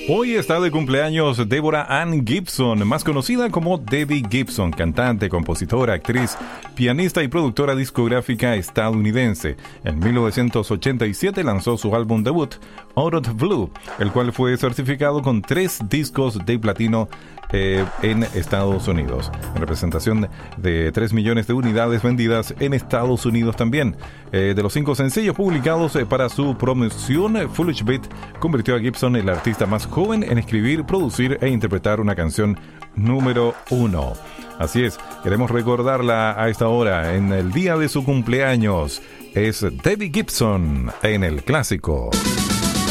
Hoy está de cumpleaños Deborah Ann Gibson, más conocida como Debbie Gibson, cantante, compositora, actriz, pianista y productora discográfica estadounidense. En 1987 lanzó su álbum debut, Out of Blue, el cual fue certificado con 3 discos de platino en Estados Unidos, en representación de 3 millones de unidades vendidas en Estados Unidos también. De los 5 sencillos publicados para su promoción, Foolish Beat convirtió a Gibson en el artista más joven en escribir, producir e interpretar una canción número 1. Así es, queremos recordarla a esta hora, en el día de su cumpleaños. Es Debbie Gibson en el Clásico.